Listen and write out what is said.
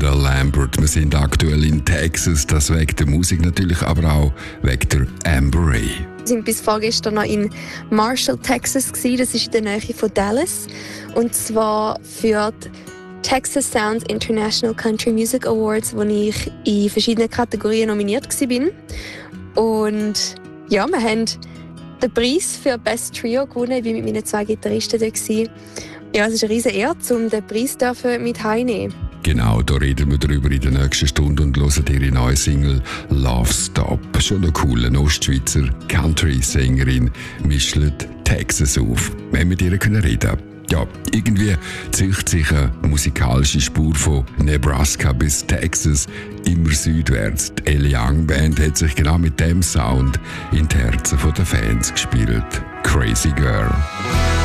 Miranda Lambert. Wir sind aktuell in Texas, das wegen der Musik natürlich, aber auch wegen der Amber Ray. Wir sind bis vorgestern noch in Marshall, Texas gewesen. Das ist in der Nähe von Dallas. Und zwar für die Texas Sounds International Country Music Awards, wo ich in verschiedenen Kategorien nominiert war. Und ja, wir haben den Preis für Best Trio gewonnen. Ich war mit meinen 2 Gitarristen dort. Ja, es ist eine riesige Ehre, um den Preis mit heimzunehmen. Genau, da reden wir darüber in der nächsten Stunde und hören ihre neue Single «Love Stop». Schon eine coole Ostschweizer Country-Sängerin mischt Texas auf. Wir haben mit ihr reden. Ja, irgendwie zieht sich eine musikalische Spur von Nebraska bis Texas immer südwärts. Die Elle Young Band hat sich genau mit dem Sound in die Herzen der Fans gespielt. Crazy Girl.